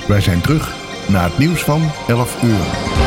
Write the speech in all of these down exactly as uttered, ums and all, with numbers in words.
Wij zijn terug na het nieuws van elf uur.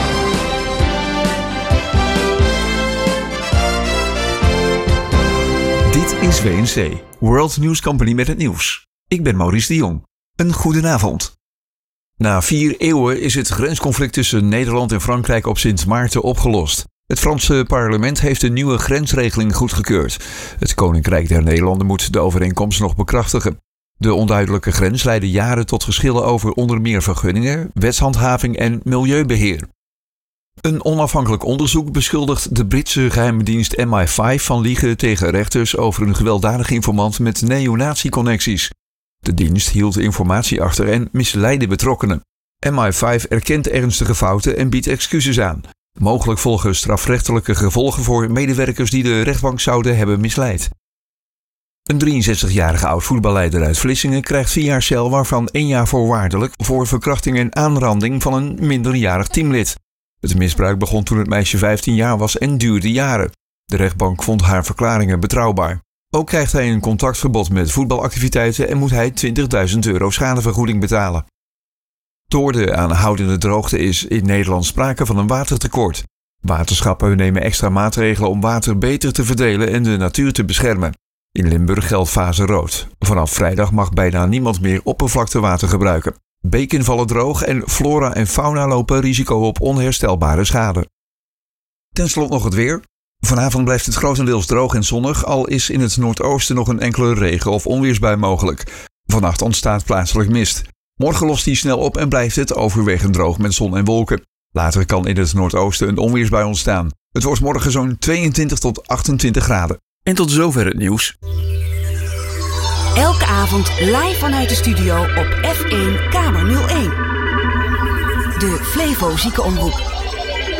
Dit is W N C, World News Company met het nieuws. Ik ben Maurice de Jong. Een goedenavond. Na vier eeuwen is het grensconflict tussen Nederland en Frankrijk op Sint Maarten opgelost. Het Franse parlement heeft een nieuwe grensregeling goedgekeurd. Het Koninkrijk der Nederlanden moet de overeenkomst nog bekrachtigen. De onduidelijke grens leidde jaren tot geschillen over onder meer vergunningen, wetshandhaving en milieubeheer. Een onafhankelijk onderzoek beschuldigt de Britse geheime dienst M I vijf van liegen tegen rechters over een gewelddadige informant met neonazi-connecties. De dienst hield informatie achter en misleidde betrokkenen. M I vijf erkent ernstige fouten en biedt excuses aan. Mogelijk volgen strafrechtelijke gevolgen voor medewerkers die de rechtbank zouden hebben misleid. Een drieënzestigjarige oud-voetballeider uit Vlissingen krijgt vier jaar cel, waarvan één jaar voorwaardelijk voor verkrachting en aanranding van een minderjarig teamlid. Het misbruik begon toen het meisje vijftien jaar was en duurde jaren. De rechtbank vond haar verklaringen betrouwbaar. Ook krijgt hij een contactverbod met voetbalactiviteiten en moet hij twintigduizend euro schadevergoeding betalen. Door de aanhoudende droogte is in Nederland sprake van een watertekort. Waterschappen nemen extra maatregelen om water beter te verdelen en de natuur te beschermen. In Limburg geldt fase rood. Vanaf vrijdag mag bijna niemand meer oppervlaktewater gebruiken. Beken vallen droog en flora en fauna lopen risico op onherstelbare schade. Ten slotte nog het weer. Vanavond blijft het grotendeels droog en zonnig, al is in het noordoosten nog een enkele regen- of onweersbui mogelijk. Vannacht ontstaat plaatselijk mist. Morgen lost die snel op en blijft het overwegend droog met zon en wolken. Later kan in het noordoosten een onweersbui ontstaan. Het wordt morgen zo'n tweeëntwintig tot achtentwintig graden. En tot zover het nieuws. Elke avond live vanuit de studio op F één Kamer nul één. De Flevo Ziekenomroep.